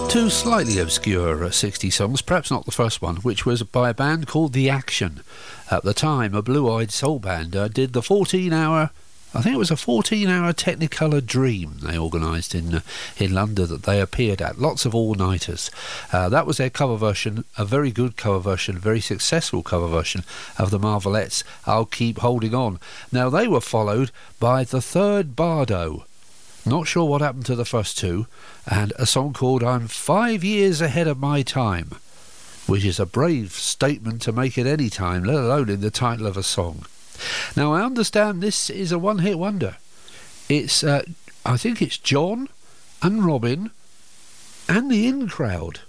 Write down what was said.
Two slightly obscure 60 songs, perhaps not the first one, which was by a band called The Action. At the time, a blue-eyed soul band did the 14-hour, I think it was a 14-hour Technicolor Dream they organised in London that they appeared at. Lots of all-nighters. That was their cover version, a very good cover version, very successful cover version of the Marvelettes' I'll Keep Holding On. Now, they were followed by The Third Bardo. Not sure what happened to the first two, and a song called I'm 5 years ahead of my time, which is a brave statement to make at any time, let alone in the title of a song. Now, I understand this is a one-hit wonder. It's, I think it's John and Robin and the In Crowd